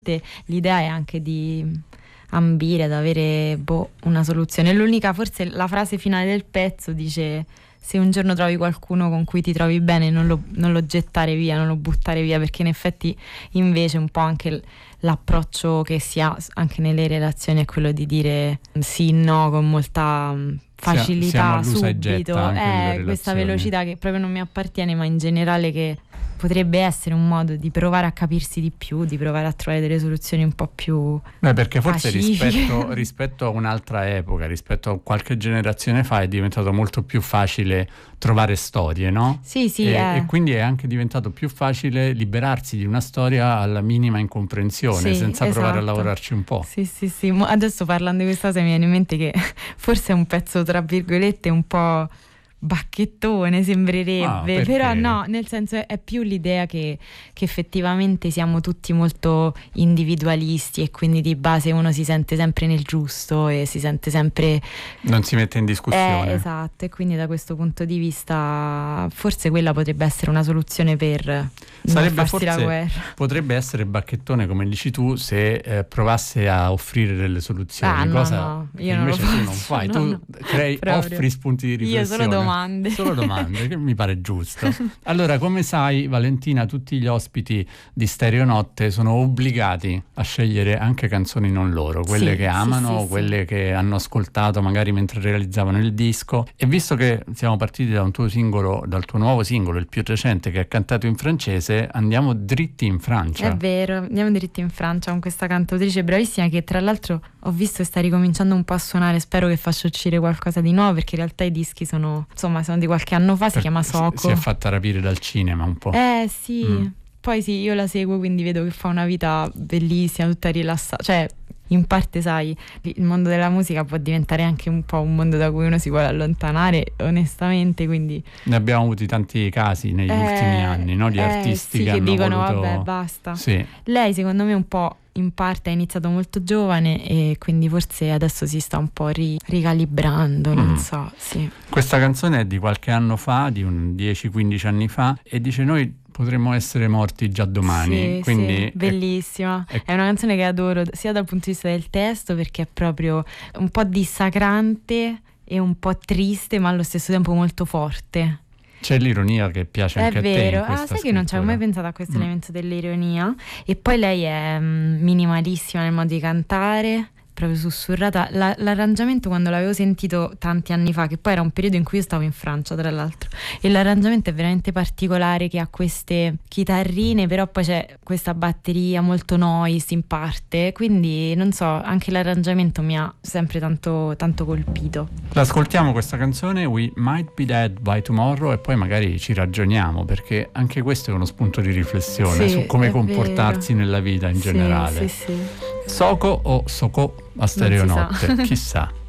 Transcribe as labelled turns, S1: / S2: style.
S1: L'idea è anche di ambire ad avere una soluzione. L'unica, forse la frase finale del pezzo dice: se un giorno trovi qualcuno con cui ti trovi bene, non lo gettare via, non lo buttare via, perché in effetti invece un po' anche l'approccio che si ha anche nelle relazioni è quello di dire sì, no, con molta facilità, subito, questa velocità che proprio non mi appartiene, ma in generale che potrebbe essere un modo di provare a capirsi di più, di provare a trovare delle soluzioni un po' più
S2: perché forse
S1: pacifiche.
S2: rispetto a un'altra epoca, rispetto a qualche generazione fa, è diventato molto più facile trovare storie, no?
S1: Sì.
S2: E quindi è anche diventato più facile liberarsi di una storia alla minima incomprensione, senza provare a lavorarci un po'.
S1: Sì. Adesso parlando di questa cosa mi viene in mente che forse è un pezzo tra virgolette un po' bacchettone sembrerebbe, però no, nel senso è più l'idea che effettivamente siamo tutti molto individualisti e quindi di base uno si sente sempre nel giusto e si sente sempre,
S2: non si mette in discussione.
S1: Esatto, e quindi da questo punto di vista forse quella potrebbe essere una soluzione per non farsi la guerra.
S2: Potrebbe essere bacchettone, come dici tu, se provasse a offrire delle soluzioni, cosa che invece tu non fai, tu offri spunti di riflessione.
S1: Io
S2: solo domande che mi pare giusto. Allora, come sai, Valentina, tutti gli ospiti di Stereonotte sono obbligati a scegliere anche canzoni non loro, quelle che amano, quelle che hanno ascoltato magari mentre realizzavano il disco. E visto che siamo partiti dal tuo nuovo singolo, il più recente, che è cantato in francese, andiamo dritti in Francia.
S1: È vero, andiamo dritti in Francia con questa cantautrice bravissima che tra l'altro ho visto che sta ricominciando un po' a suonare. Spero che faccia uscire qualcosa di nuovo, perché in realtà i dischi sono di qualche anno fa. Si chiama Soko.
S2: Si è fatta rapire dal cinema un po'.
S1: Sì. Poi sì, io la seguo, quindi vedo che fa una vita bellissima, tutta rilassata. Cioè, in parte, sai, il mondo della musica può diventare anche un po' un mondo da cui uno si vuole allontanare, onestamente, quindi
S2: ne abbiamo avuti tanti casi negli ultimi anni, no? Di artisti che hanno
S1: dicono
S2: voluto...
S1: vabbè, basta.
S2: Sì.
S1: Lei secondo me un po' in parte ha iniziato molto giovane e quindi forse adesso si sta un po' ricalibrando, non so. Sì.
S2: Questa canzone è di qualche anno fa, di un 10-15 anni fa, e dice: noi potremmo essere morti già domani. Quindi
S1: bellissima. È una canzone che adoro sia dal punto di vista del testo, perché è proprio un po' dissacrante e un po' triste, ma allo stesso tempo molto forte.
S2: C'è l'ironia che piace anche a te.
S1: È vero,
S2: sai
S1: che non ci avevo mai pensato a questo elemento dell'ironia. E poi lei è minimalissima nel modo di cantare, proprio sussurrata. L'arrangiamento, quando l'avevo sentito tanti anni fa, che poi era un periodo in cui io stavo in Francia tra l'altro, e l'arrangiamento è veramente particolare, che ha queste chitarrine, però poi c'è questa batteria molto noise in parte, quindi non so, anche l'arrangiamento mi ha sempre tanto colpito.
S2: L'ascoltiamo questa canzone, We Might Be Dead by Tomorrow, e poi magari ci ragioniamo, perché anche questo è uno spunto di riflessione su come comportarsi nella vita in generale.
S1: Sì.
S2: Soko o Soko a Stereonotte, chissà.